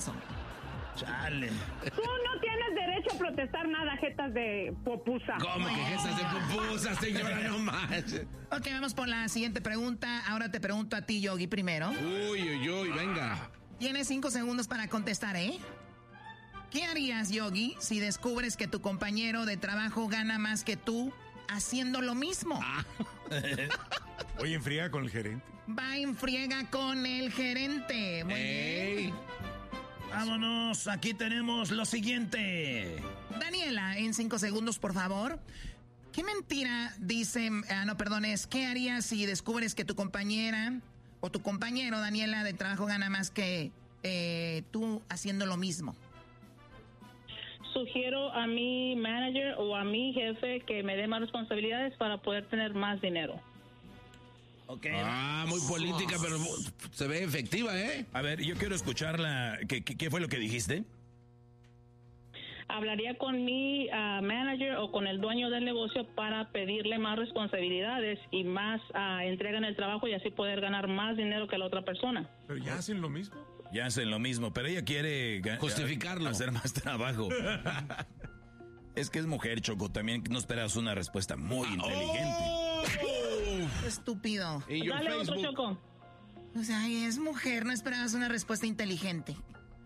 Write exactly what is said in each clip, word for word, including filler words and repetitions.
Garbanzo. Chale. Tú no tienes derecho a protestar nada, jetas de popusa. ¿Cómo que jetas de popusa, señora? No más. Ok, vamos por la siguiente pregunta. Ahora te pregunto a ti, Yogi, primero. Uy, uy, uy, venga. Tienes cinco segundos para contestar, ¿eh? ¿Qué harías, Yogi, si descubres que tu compañero de trabajo gana más que tú haciendo lo mismo? Ah. Voy en friega con el gerente. Va en friega con el gerente. Muy Ey. bien. Vámonos, aquí tenemos lo siguiente. Daniela, en cinco segundos, por favor. ¿Qué mentira dice... Ah, no, perdón, es... ¿Qué harías si descubres que tu compañera o tu compañero, Daniela, de trabajo gana más que eh, tú haciendo lo mismo? Sugiero a mi manager o a mi jefe que me dé más responsabilidades para poder tener más dinero. Ok. Ah, muy política, pero se ve efectiva, ¿eh? A ver, yo quiero escucharla. ¿Qué, qué, qué fue lo que dijiste? Hablaría con mi uh, manager o con el dueño del negocio para pedirle más responsabilidades y más uh, entrega en el trabajo y así poder ganar más dinero que la otra persona. Pero ya hacen lo mismo. Ya hacen lo mismo, pero ella quiere justificarlo, hacer más trabajo. Es que es mujer, Choco, también no esperas una respuesta muy ah, inteligente. Oh. Estúpido. Y Dale Facebook. otro, Choco. O sea, es mujer, no esperabas una respuesta inteligente.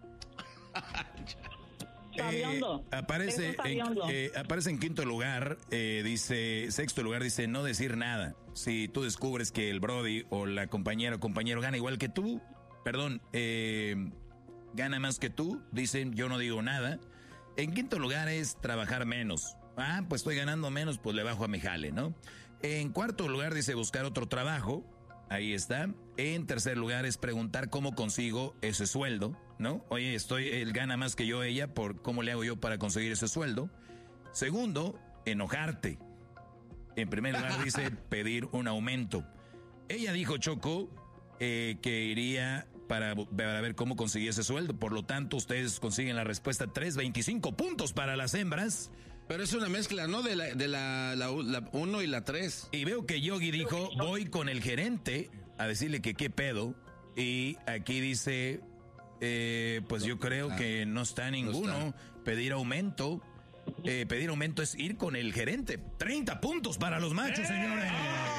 Eh, aparece, en, eh, aparece en quinto lugar, eh, dice, sexto lugar, dice no decir nada. Si tú descubres que el Brody o la compañera o compañero gana igual que tú, perdón, eh, gana más que tú, dicen yo no digo nada. En quinto lugar es trabajar menos. Ah, pues estoy ganando menos, pues le bajo a mi jale, ¿no? En cuarto lugar dice buscar otro trabajo. Ahí está. En tercer lugar es preguntar cómo consigo ese sueldo, ¿no? Oye, estoy, él gana más que yo, ella, por cómo le hago yo para conseguir ese sueldo. Segundo, enojarte. En primer lugar dice pedir un aumento. Ella dijo, Choco, eh, que iría para, para ver cómo conseguía ese sueldo. Por lo tanto, ustedes consiguen la respuesta tres, veinticinco puntos para las hembras. Pero es una mezcla, ¿no? De la de la, la, la uno y la tres. Y veo que Yogi dijo, voy con el gerente a decirle que qué pedo. Y aquí dice, eh, pues yo creo que no está ninguno. No está. Pedir aumento. Eh, pedir aumento es ir con el gerente. treinta puntos para los machos, ¡Eh! Señores.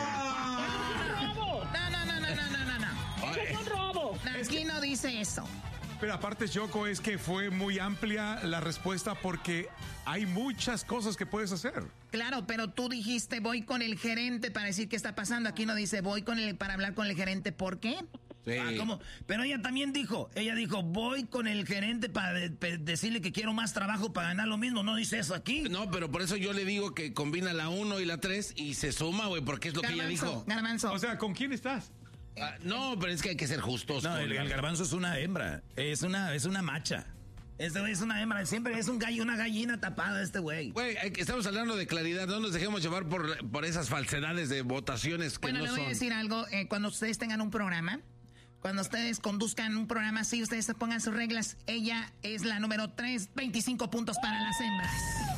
¡Robo! No, no, no, no, no, no, no, no. ¡Eso es un robo! Aquí no dice eso. Pero aparte, Choco, es que fue muy amplia la respuesta porque hay muchas cosas que puedes hacer. Claro, pero tú dijiste voy con el gerente para decir qué está pasando. Aquí no dice voy con el para hablar con el gerente. ¿Por qué? Sí. Ah, ¿cómo? Pero ella también dijo, ella dijo, voy con el gerente para de, de, decirle que quiero más trabajo para ganar lo mismo. No dice eso aquí. No, pero por eso yo le digo que combina la uno y la tres y se suma, güey, porque es lo Garbanzo, que ella dijo. Garbanzo. O sea, ¿con quién estás? Ah, no, pero es que hay que ser justos. No, el, el garbanzo es una hembra, es una, es una macha. Este güey es una hembra, siempre es un gallo, una gallina tapada este güey. Güey, estamos hablando de claridad, no nos dejemos llevar por, por esas falsedades de votaciones que bueno, no le voy son. a decir algo, eh, cuando ustedes tengan un programa, cuando ustedes conduzcan un programa así, ustedes se pongan sus reglas. Ella es la número tres, veinticinco puntos para las hembras.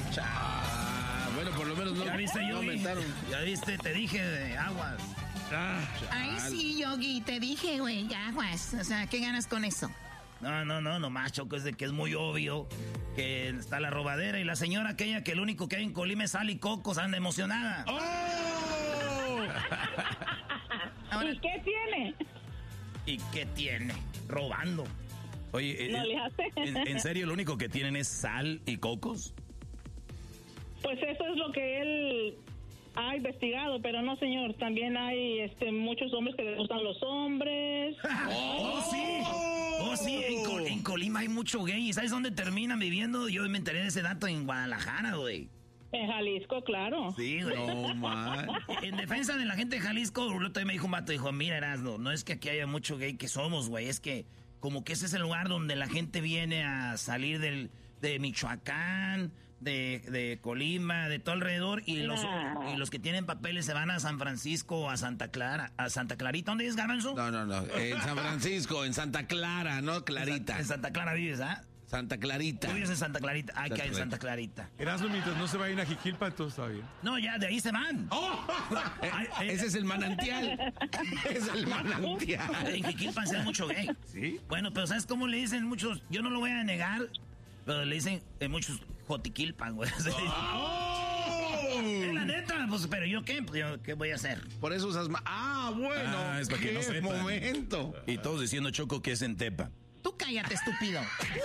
Ah, bueno, por lo menos no, ¿Ya viste, no aumentaron. Ya viste, te dije de aguas. Ah, Ay, sí, Yogi, te dije, güey, aguas. O sea, ¿qué ganas con eso? No, no, no, nomás, Choco, es de que es muy obvio que está la robadera y la señora aquella que el único que hay en Colima es sal y cocos, anda emocionada. ¡Oh! Ahora, ¿y qué tiene? ¿Y qué tiene? Robando. Oye, no eh, le hace. ¿en, ¿en serio lo único que tienen es sal y cocos? Pues eso es lo que él ha investigado, pero no, señor. También hay este muchos hombres que les gustan los hombres. ¡Oh, sí! ¡Oh, sí! En, Col- en Colima hay mucho gay. ¿Y sabes dónde terminan viviendo? Yo me enteré de ese dato en Guadalajara, güey. En Jalisco, claro. Sí, güey. No, man. En defensa de la gente de Jalisco, el otro día me dijo un vato, dijo, mira, Erasno, no es que aquí haya mucho gay que somos, güey, es que como que ese es el lugar donde la gente viene a salir del, de Michoacán, de, de Colima, de todo alrededor, y los, Ah. y los que tienen papeles se van a San Francisco o a Santa Clara, a Santa Clarita. ¿Dónde es, Garbanzo? No, no, no. En San Francisco, en Santa Clara, no Clarita. En Santa Clara vives, ¿ah? Santa Clarita. Tú vives en Santa Clarita. Hay que ir en Santa Clarita. Erasmo, mientras no se vayan a Jiquilpan, todo está bien. No, ya, de ahí se van. Oh, ese es el manantial. Es el manantial. En Jiquilpan se da mucho gay. ¿Sí? Bueno, pero ¿sabes cómo le dicen muchos? Yo no lo voy a negar, pero le dicen eh, muchos Jotiquilpan, güey. Oh. Es la neta, pues, pero ¿yo qué? Pues, ¿yo qué voy a hacer? Por eso usas más. Ah, bueno. Ah, es para que no sepan. Momento. Y todos diciendo, Choco, que es en Tepa. Tú cállate, estúpido.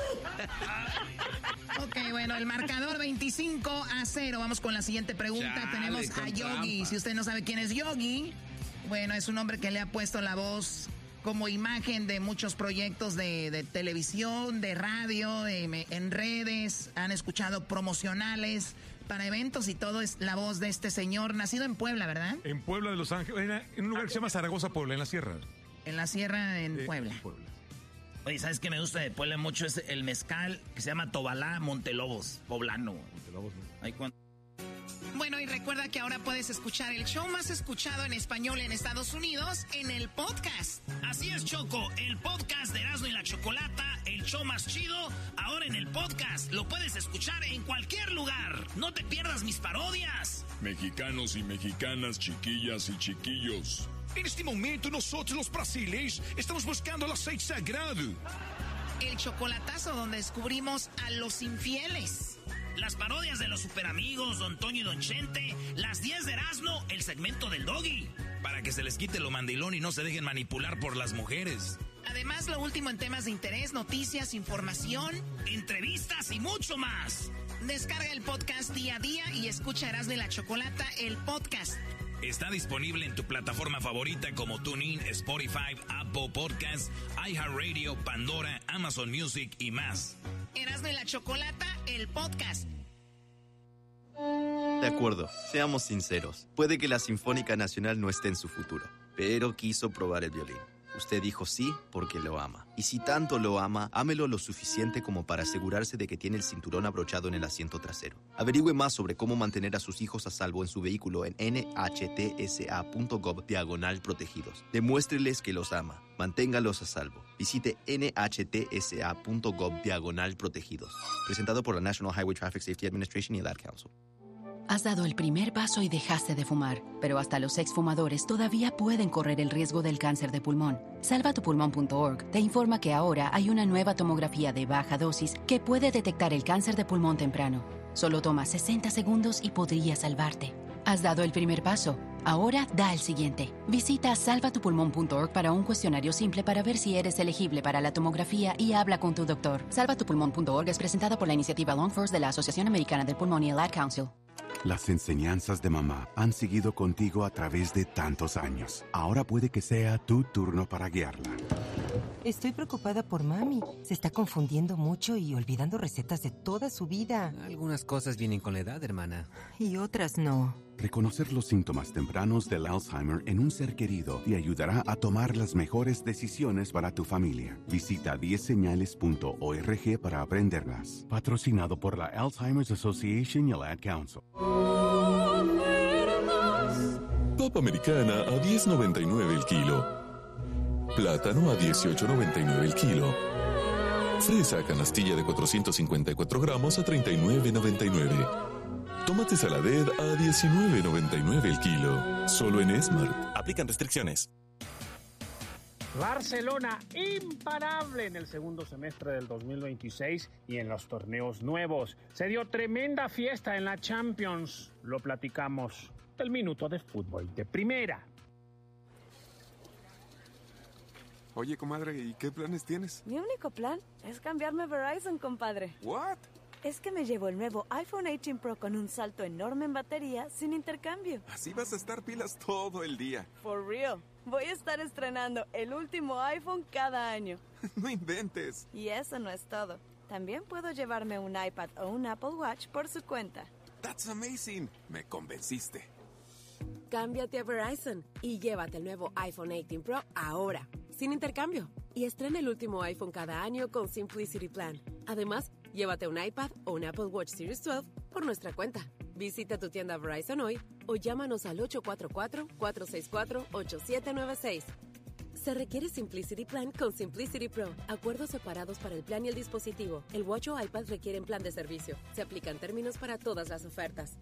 Ok, bueno, el marcador veinticinco a cero. Vamos con la siguiente pregunta. Chale, Tenemos a Yogi. trampa. Si usted no sabe quién es Yogi, bueno, es un hombre que le ha puesto la voz como imagen de muchos proyectos de, de televisión, de radio, de, en redes. Han escuchado promocionales para eventos y todo. Es la voz de este señor, nacido en Puebla, ¿verdad? En Puebla de Los Ángeles, en un lugar que se llama Zaragoza, Puebla, en la sierra. En la sierra, en Eh, Puebla. Puebla. Oye, ¿sabes qué me gusta de Puebla mucho? Es el mezcal que se llama Tobalá Montelobos, poblano. Montelobos, ¿no? Ahí cuando... Bueno, y recuerda que ahora puedes escuchar el show más escuchado en español en Estados Unidos en el podcast. Así es, Choco, el podcast de Erasmo y la Chocolata, el show más chido, ahora en el podcast. Lo puedes escuchar en cualquier lugar. No te pierdas mis parodias. Mexicanos y mexicanas, chiquillas y chiquillos. En este momento nosotros los brasileños estamos buscando el aceite sagrado. El chocolatazo donde descubrimos a los infieles. Las parodias de los superamigos, Don Toño y Don Chente. Las diez de Erasmo, el segmento del Doggy. Para que se les quite lo mandilón y no se dejen manipular por las mujeres. Además, lo último en temas de interés, noticias, información, entrevistas y mucho más. Descarga el podcast día a día y escucha Erasmo y la Chocolata, el podcast. Está disponible en tu plataforma favorita como TuneIn, Spotify, Apple Podcasts, iHeartRadio, Pandora, Amazon Music y más. Erasmo y la Chocolata, el podcast. De acuerdo, seamos sinceros. Puede que la Sinfónica Nacional no esté en su futuro, pero quiso probar el violín. Usted dijo sí porque lo ama. Y si tanto lo ama, ámelo lo suficiente como para asegurarse de que tiene el cinturón abrochado en el asiento trasero. Averigüe más sobre cómo mantener a sus hijos a salvo en su vehículo en nhtsa.gov diagonal protegidos. Demuéstreles que los ama. Manténgalos a salvo. Visite nhtsa.gov diagonal protegidos. Presentado por la National Highway Traffic Safety Administration y el Ad Council. Has dado el primer paso y dejaste de fumar, pero hasta los exfumadores todavía pueden correr el riesgo del cáncer de pulmón. salva tu pulmón punto org te informa que ahora hay una nueva tomografía de baja dosis que puede detectar el cáncer de pulmón temprano. Solo toma sesenta segundos y podría salvarte. Has dado el primer paso. Ahora da el siguiente. Visita salva tu pulmón punto org para un cuestionario simple para ver si eres elegible para la tomografía y habla con tu doctor. salva tu pulmón punto org es presentada por la iniciativa Lung First de la Asociación Americana del Pulmón y el Ad Council. Las enseñanzas de mamá han seguido contigo a través de tantos años. Ahora puede que sea tu turno para guiarla. Estoy preocupada por mami. Se está confundiendo mucho y olvidando recetas de toda su vida. Algunas cosas vienen con la edad, hermana. Y otras no. Reconocer los síntomas tempranos del Alzheimer en un ser querido te ayudará a tomar las mejores decisiones para tu familia. Visita diez señales punto org para aprenderlas. Patrocinado por la Alzheimer's Association y el Ad Council. Papa americana a diez noventa y nueve el kilo. Plátano a dieciocho noventa y nueve el kilo. Fresa canastilla de cuatrocientos cincuenta y cuatro gramos a treinta y nueve noventa y nueve. Tomate saladet a diecinueve noventa y nueve el kilo. Solo en Smart. Aplican restricciones. Barcelona imparable en el segundo semestre del dos mil veintiséis y en los torneos nuevos. Se dio tremenda fiesta en la Champions. Lo platicamos. El minuto de fútbol de primera. Oye, comadre, ¿y qué planes tienes? Mi único plan es cambiarme a Verizon, compadre. ¿What? Es que me llevo el nuevo iPhone dieciocho Pro con un salto enorme en batería sin intercambio. Así vas a estar pilas todo el día. For real. Voy a estar estrenando el último iPhone cada año. No inventes. Y eso no es todo. También puedo llevarme un iPad o un Apple Watch por su cuenta. That's amazing. Me convenciste. Cámbiate a Verizon y llévate el nuevo iPhone dieciocho Pro ahora, sin intercambio. Y estrena el último iPhone cada año con Simplicity Plan. Además, llévate un iPad o un Apple Watch Series doce por nuestra cuenta. Visita tu tienda Verizon hoy o llámanos al ocho cuatro cuatro, cuatro seis cuatro, ocho siete nueve seis. Se requiere Simplicity Plan con Simplicity Pro. Acuerdos separados para el plan y el dispositivo. El Watch o iPad requieren plan de servicio. Se aplican términos para todas las ofertas.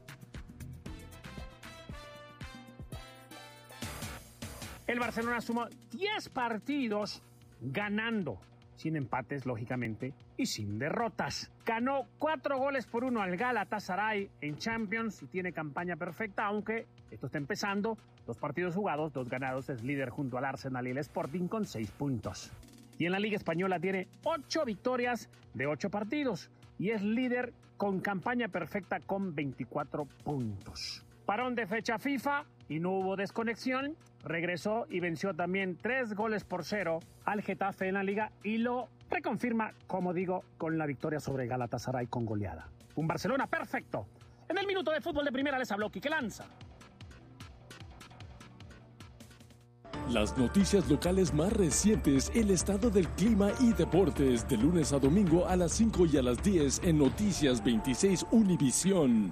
El Barcelona sumó diez partidos ganando, sin empates, lógicamente, y sin derrotas. Ganó cuatro goles por uno al Galatasaray en Champions y tiene campaña perfecta, aunque esto está empezando. Dos partidos jugados, dos ganados, es líder junto al Arsenal y el Sporting con seis puntos. Y en la Liga Española tiene ocho victorias de ocho partidos y es líder con campaña perfecta con veinticuatro puntos. Parón de fecha FIFA y no hubo desconexión. Regresó y venció también tres goles por cero al Getafe en la Liga y lo reconfirma, como digo, con la victoria sobre Galatasaray con goleada. Un Barcelona perfecto. En el minuto de fútbol de primera les habló Quique Lanza. Las noticias locales más recientes, el estado del clima y deportes, de lunes a domingo a las cinco y a las diez en Noticias veintiséis Univisión.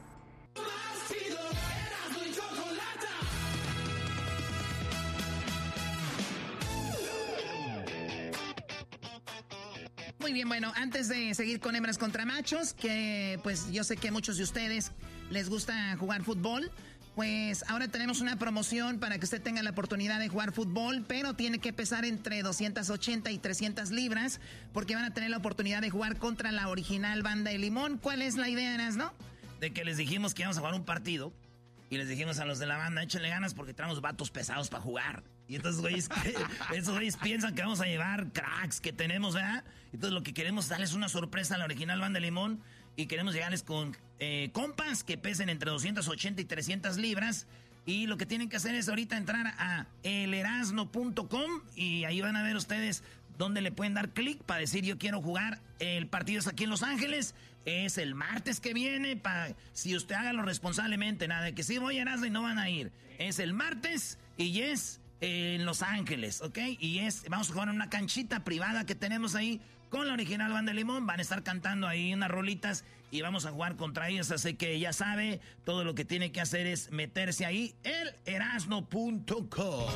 Muy bien, bueno, antes de seguir con hembras contra machos, que pues yo sé que a muchos de ustedes les gusta jugar fútbol, pues ahora tenemos una promoción para que usted tenga la oportunidad de jugar fútbol, pero tiene que pesar entre doscientas ochenta y trescientas libras, porque van a tener la oportunidad de jugar contra la original Banda de Limón. ¿Cuál es la idea, Eras, no? De que les dijimos que íbamos a jugar un partido, y les dijimos a los de la banda, échenle ganas porque traemos vatos pesados para jugar. Y entonces, güeyes, esos güeyes piensan que vamos a llevar cracks que tenemos, ¿verdad? Entonces lo que queremos es darles una sorpresa a la original Banda de Limón y queremos llegarles con eh, compas que pesen entre doscientas ochenta y trescientas libras. Y lo que tienen que hacer es ahorita entrar a el erasno punto com y ahí van a ver ustedes dónde le pueden dar clic para decir yo quiero jugar. El partido es aquí en Los Ángeles, es el martes que viene, para si usted hágalo responsablemente, nada de que sí voy a Erasmo y no van a ir. Es el martes y es en Los Ángeles, ¿ok? Y es, vamos a jugar en una canchita privada que tenemos ahí con la original Banda de Limón. Van a estar cantando ahí unas rolitas y vamos a jugar contra ellos. Así que ya sabe, todo lo que tiene que hacer es meterse ahí, el erasno punto com.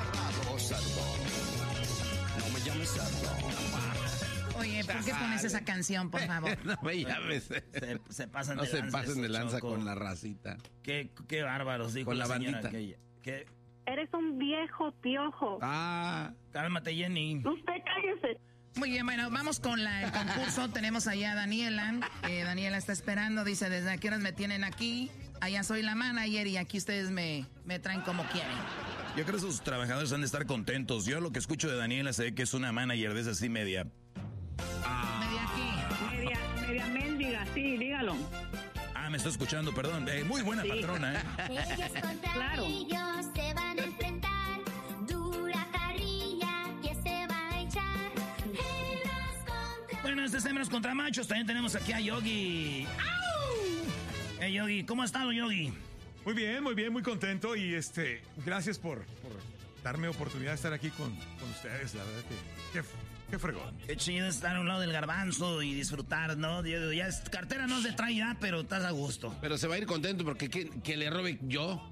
Oye, ¿por qué pones esa canción, por favor? No me llames. Se, se pasan no de se lanza. pasen de lanza Choco. con la racita. Qué, qué bárbaros, dijo con la, la señora bandita. aquella. ¿Qué? Eres un viejo piojo. Ah, cálmate, Jenny. Usted cállese. Muy bien, bueno, vamos con la, el concurso. Tenemos allá a Daniela. Eh, Daniela está esperando, dice, ¿desde a qué horas me tienen aquí? Allá soy la manager y aquí ustedes me, me traen como quieren. Yo creo que sus trabajadores han de estar contentos. Yo lo que escucho de Daniela se ve que es una manager de esa así media. Ah. ¿Media qué? Media, media mendiga, sí, dígalo. Ah, me está escuchando, perdón. Eh, muy buena sí. patrona, ¿eh? Ellos contra claro. ellos se van a enfrentar. Dura carrilla que se va a echar. Hembras contra... Bueno, este es Hembras contra Machos. También tenemos aquí a Yogi. ¡Au! Hey, Yogi, ¿cómo ha estado, Yogi? Muy bien, muy bien, muy contento. Y este, gracias por, por darme oportunidad de estar aquí con, con ustedes. La verdad que... que Qué fregón. Qué chido estar a un lado del garbanzo y disfrutar, ¿no? Yo, ya es, cartera no se trae ya, pero estás a gusto. Pero se va a ir contento porque que, que le robe yo.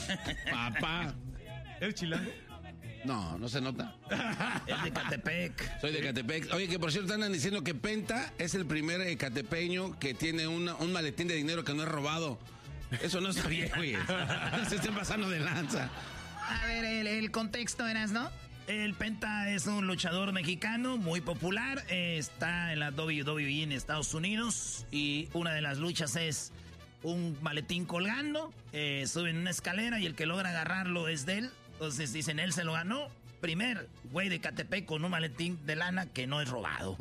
Papá. ¿El chilango? No, no se nota. Es de Catepec. Soy de Catepec. Oye, que por cierto andan diciendo que Penta es el primer eh, catepeño que tiene una, un maletín de dinero que no es robado. Eso no está bien, güey. No se estén pasando de lanza. A ver, el, el contexto eras, ¿no? El Penta es un luchador mexicano muy popular, eh, está en la doble u doble u E en Estados Unidos y una de las luchas es un maletín colgando, eh, suben una escalera y el que logra agarrarlo es de él, entonces dicen él se lo ganó, primer güey de Catepec con un maletín de lana que no es robado.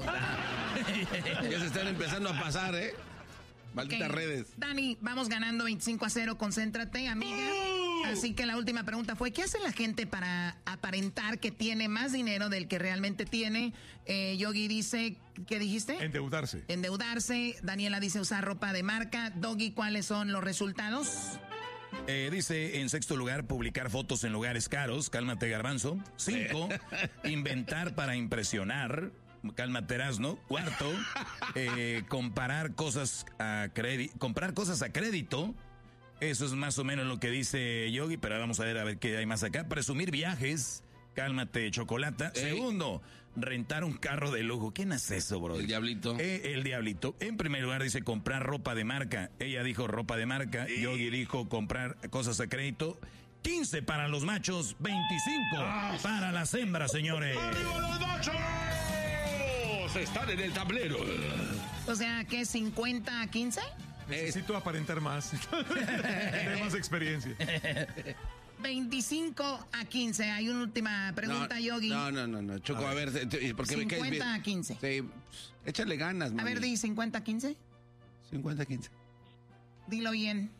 Ya se están empezando a pasar, ¿eh? Malditas okay. redes. Dani, vamos ganando veinticinco a cero, concéntrate, amiga. Así que la última pregunta fue, ¿qué hace la gente para aparentar que tiene más dinero del que realmente tiene? Eh, Yogi dice, ¿qué dijiste? Endeudarse. Endeudarse. Daniela dice usar ropa de marca. Doggy, ¿cuáles son los resultados? Eh, dice, en sexto lugar, publicar fotos en lugares caros. Cálmate, garbanzo. Cinco, inventar para impresionar. Cálmate, Erasno. Cuarto, eh, comparar cosas a crédito, comprar cosas a crédito. Eso es más o menos lo que dice Yogi, pero vamos a ver a ver qué hay más acá. Presumir viajes, Cálmate, Chocolata. Ey. Segundo, rentar un carro de lujo. ¿Quién hace eso, bro? El Diablito. Eh, el Diablito. En primer lugar dice comprar ropa de marca. Ella dijo ropa de marca. Ey. Yogi dijo comprar cosas a crédito. quince para los machos, veinticinco ah. para las hembras, señores. ¡Arriba los machos! Están en el tablero. O sea, ¿qué? ¿cincuenta a quince? Necesito aparentar más. Tener más experiencia. veinticinco a quince. Hay una última pregunta, no, Yogi. No, no, no, no. Choco, a ver, porque me caes bien. cincuenta a quince. Sí, échale ganas, mami. A ver, di cincuenta a quince. cincuenta a quince. Dilo bien.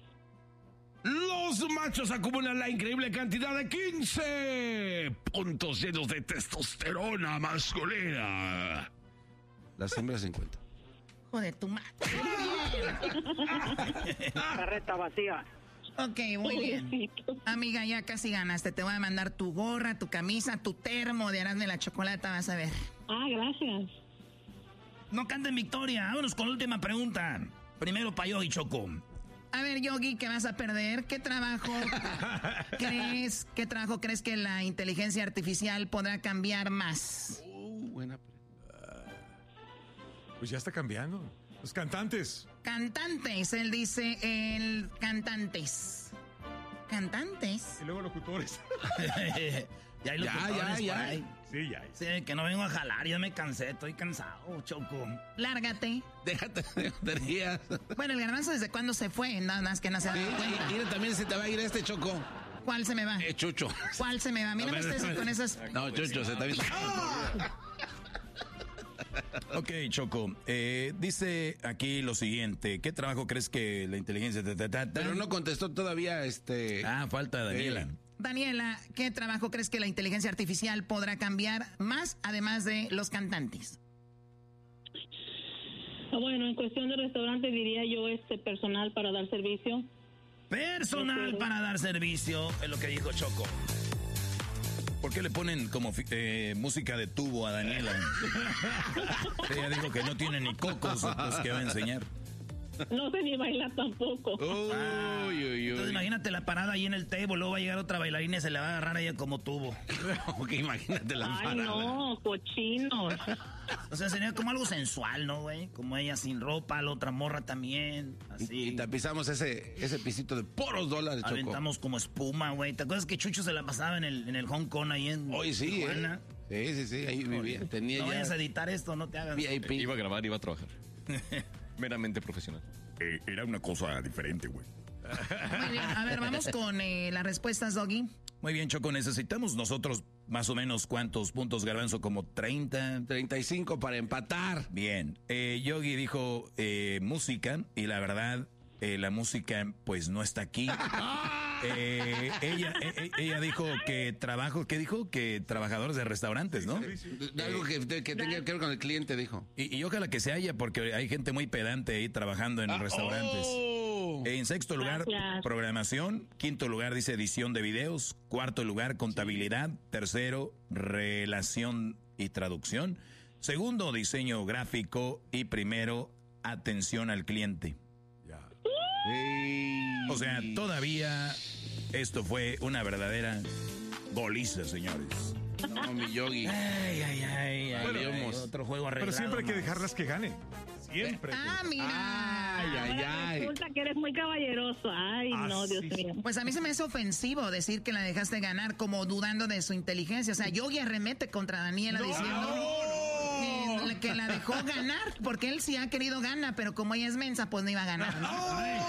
Los machos acumulan la increíble cantidad de quince puntos llenos de testosterona masculina. Las hembras cincuenta. Joder, tu madre. Carreta vacía. Ok, muy bien. Amiga, ya casi ganaste. Te voy a mandar tu gorra, tu camisa, tu termo de Erasmo y la Chocolata, vas a ver. Ah, gracias. No canten victoria. Vámonos con la última pregunta. Primero para Yogi, Choco. A ver, Yogi, ¿qué vas a perder? ¿Qué trabajo crees, qué trabajo crees que la inteligencia artificial podrá cambiar más? Uh, buena pregunta. Pues ya está cambiando. Los cantantes. Cantantes, él dice el cantantes. Cantantes. Y luego locutores. Ya hay locutores ya, ya, por ahí. ya. Sí, ya. Sí, que no vengo a jalar, ya me cansé, estoy cansado, Choco. Lárgate. Déjate de tonterías. Bueno, el Garbanzo desde cuándo se fue, nada más que no se ha dado cuenta. Mira, también se te va a ir este, Choco. ¿Cuál se me va? Eh, Chucho. ¿Cuál se me va? Mira, no estés con esas... No, Chucho, se te va a ir. Ok, Choco, eh, dice aquí lo siguiente, ¿qué trabajo crees que la inteligencia... Ta, ta, ta, ta? Pero no contestó todavía este... Ah, falta Daniela. Eh. Daniela, ¿qué trabajo crees que la inteligencia artificial podrá cambiar más, además de los cantantes? Bueno, en cuestión de restaurante diría yo este personal para dar servicio. Personal para dar servicio, es lo que dijo Choco. ¿Por qué le ponen como eh, música de tubo a Daniela? Ella dijo que no tiene ni cocos, pues que va a enseñar. No sé ni bailar tampoco. Ah, uy, uy, uy. Entonces imagínate la parada ahí en el table, luego va a llegar otra bailarina y se le va a agarrar a ella como tubo. Ok, imagínate la Ay, parada. no, cochinos. O sea, sería como algo sensual, ¿no, güey? Como ella sin ropa, la otra morra también, así. Y, y tapizamos ese, ese pisito de poros dólares, Choco. Aventamos como espuma, güey. ¿Te acuerdas que Chucho se la pasaba en el, en el Hong Kong ahí en Hoy sí, Tijuana? Eh. Sí, sí, sí, ahí vivía. Tenía no ya... vayas a editar esto, no te hagas. V I P. Iba a grabar, iba a trabajar. Meramente profesional. Eh, era una cosa diferente, güey. Muy bien, a ver, vamos con eh, las respuestas, Doggy. Muy bien, Choco, necesitamos nosotros más o menos cuántos puntos, Garbanzo, como treinta. treinta y cinco para empatar. Bien, eh, Yogi dijo eh, música y la verdad, eh, la música pues no está aquí. Eh, ella, eh, ella dijo que trabajo, ¿qué dijo? Que trabajadores de restaurantes, ¿no? Sí, sí, sí. De algo que, que tenga que ver con el cliente, dijo. Y, y ojalá que se haya, porque hay gente muy pedante ahí trabajando en ah, restaurantes. Oh. En sexto lugar, Gracias. Programación. Quinto lugar, dice edición de videos. Cuarto lugar, contabilidad. Tercero, relación y traducción. Segundo, diseño gráfico. Y primero, atención al cliente. Ya. Hey. O sea, todavía esto fue una verdadera goliza, señores. No, mi Yogi. Ay, ay, ay. ay, bueno, ay otro juego arreglado. Pero siempre hay que más. dejarlas que ganen. Siempre. Ah, mira. Ay, ay, ay. Resulta que eres muy caballeroso. Ay, ah, no, Dios sí. mío. Pues a mí se me hace ofensivo decir que la dejaste ganar como dudando de su inteligencia. O sea, Yogi arremete contra Daniela no, diciendo no. que, que la dejó ganar, porque él sí ha querido ganar, pero como ella es mensa, pues no iba a ganar. ¿no? Ay,